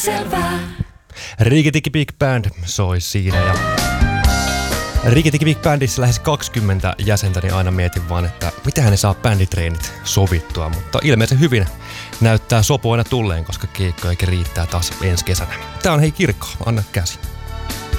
Selvä. Rikki-Tikki Big Band soi siinä ja Rikki-Tikki Big Bandissa lähes 20 jäsentä, niin aina mietin vaan, että mitähän ne saa bänditreenit sovittua, mutta ilmeisen hyvin näyttää sopu aina tulleen, koska keikkojakin riittää taas ensi kesänä. Tää on Hei Kirkko, anna käsi.